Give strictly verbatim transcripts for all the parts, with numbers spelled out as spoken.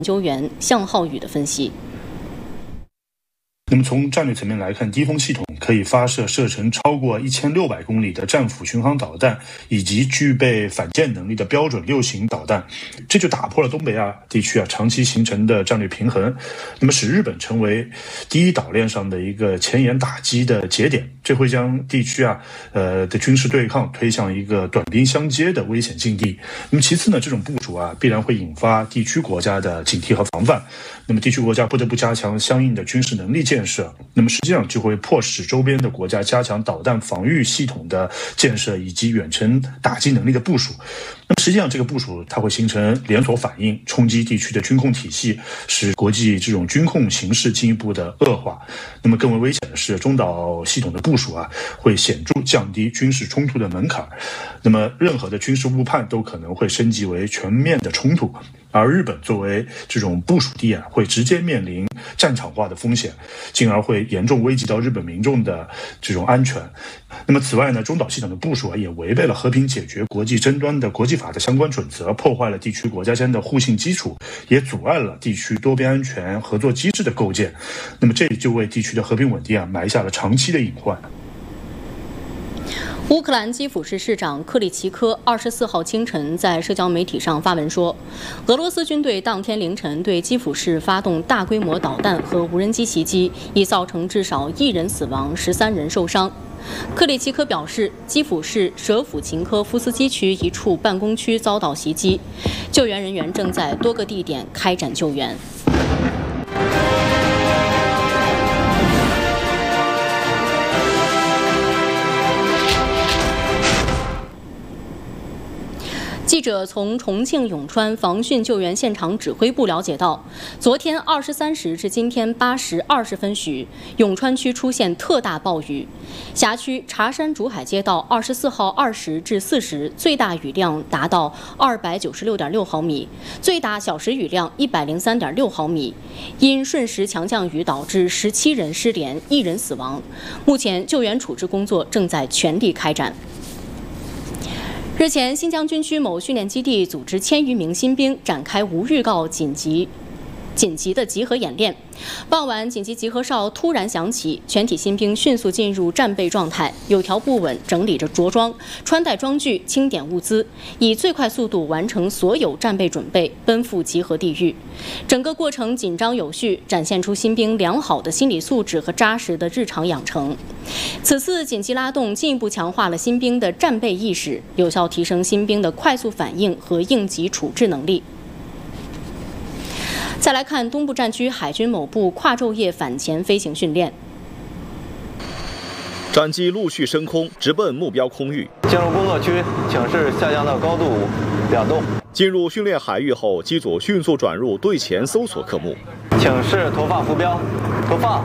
究员向浩宇的分析。 那么从战略层面来看，低风系统可以发射射程超过一千六百公里的战斧巡航导弹，以及具备反舰能力的标准六型导弹，这就打破了东北亚地区啊长期形成的战略平衡，那么使日本成为第一岛链上的一个前沿打击的节点，这会将地区啊呃的军事对抗推向一个短兵相接的危险境地。那么其次呢，这种部署啊必然会引发地区国家的警惕和防范，那么地区国家不得不加强相应的军事能力建设，那么实际上就会迫使周边的国家加强导弹防御系统的建设以及远程打击能力的部署。那么实际上这个部署它会形成连锁反应，冲击地区的军控体系，使国际这种军控形势进一步的恶化。那么更为危险的是，中岛系统的部署啊会显著降低军事冲突的门槛，那么任何的军事误判都可能会升级为全面的冲突，而日本作为这种部署地啊，会直接面临战场化的风险，进而会严重危及到日本民众的这种安全。那么此外呢，中岛系统的部署啊，也违背了和平解决国际争端的国际法的相关准则，破坏了地区国家间的互信基础，也阻碍了地区多边安全合作机制的构建。那么这就为地区的和平稳定啊埋下了长期的隐患。 乌克兰基辅市市长克里奇科二十四号清晨在社交媒体上发文说，俄罗斯军队当天凌晨对基辅市发动大规模导弹和无人机袭击，已造成至少一人死亡，十三人受伤。克里奇科表示，基辅市舍甫琴科夫斯基区一处办公区遭到袭击，救援人员正在多个地点开展救援。记者从重庆永川防汛救援现场指挥部了解到，昨天二十三时至今天八时二十分许，永川区出现特大暴雨，辖区茶山竹海街道二十四号二时至四时最大雨量达到二百九十六点六毫米，最大小时雨量一百零三点六毫米。因瞬时强降雨导致十七人失联，一人死亡。目前救援处置工作正在全力开展。日前，新疆军区某训练基地组织千余名新兵展开无预告紧急紧急的集合演练。傍晚，紧急集合哨突然响起，全体新兵迅速进入战备状态，有条不紊整理着着装、穿戴装具、清点物资，以最快速度完成所有战备准备，奔赴集合地域。整个过程紧张有序，展现出新兵良好的心理素质和扎实的日常养成。此次紧急拉动进一步强化了新兵的战备意识，有效提升新兵的快速反应和应急处置能力。再来看东部战区海军某部跨昼夜反潜飞行训练， 战机陆续升空，直奔目标空域。 进入工作区，请示下降到高度两栋。 进入训练海域后，机组迅速转入对前搜索科目。 请示投放浮标，投放。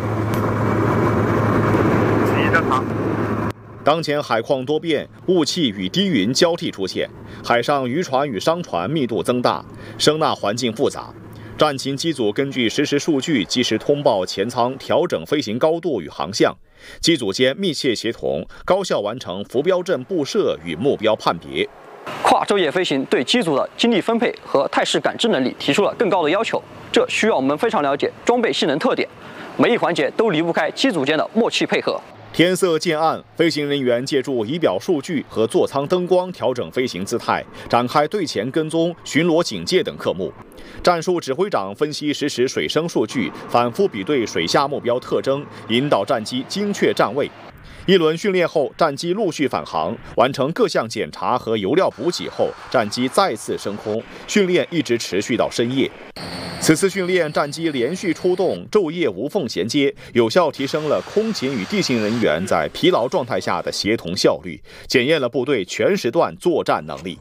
当前海况多变，雾气与低云交替出现，海上渔船与商船密度增大，声呐环境复杂。战勤机组根据实时数据及时通报前舱，调整飞行高度与航向，机组间密切协同，高效完成浮标阵布设与目标判别。 跨昼夜飞行对机组的精力分配和态势感知能力提出了更高的要求，这需要我们非常了解装备性能特点，每一环节都离不开机组间的默契配合。 天色渐暗，飞行人员借助仪表数据和座舱灯光调整飞行姿态，展开对前跟踪、巡逻警戒等科目。战术指挥长分析实时水声数据，反复比对水下目标特征，引导战机精确站位。一轮训练后，战机陆续返航，完成各项检查和油料补给后，战机再次升空，训练一直持续到深夜。此次训练，战机连续出动，昼夜无缝衔接，有效提升了空勤与地勤人员在疲劳状态下的协同效率，检验了部队全时段作战能力。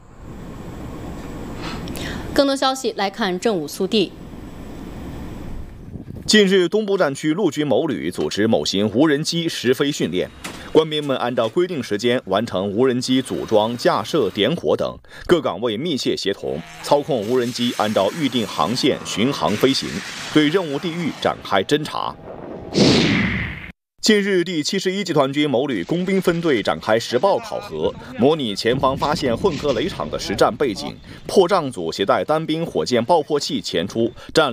更多消息来看正午速递。 近日，东部战区陆军某旅组织某型无人机实飞训练，官兵们按照规定时间完成无人机组装、架设、点火等，各岗位密切协同，操控无人机按照预定航线巡航飞行，对任务地域展开侦察。近日，第七十一集团军某旅工兵分队展开实爆考核，模拟前方发现混合雷场的实战背景。破障组携带单兵火箭爆破器前出，占领